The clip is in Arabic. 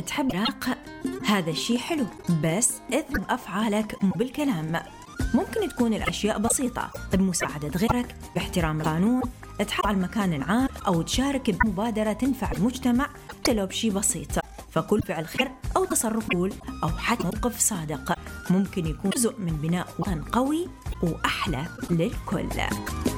تحب العراق، هذا الشيء حلو، بس اثبت أفعالك مو بالكلام. ممكن تكون الأشياء بسيطة، بمساعدة غيرك، باحترام القانون، تحافظ على المكان العام، أو تشارك بمبادرة تنفع المجتمع حتى لو بشيء بسيط. فكل فعل خير أو تصرف قول أو حتى موقف صادق ممكن يكون جزء من بناء وطن قوي وأحلى للكل.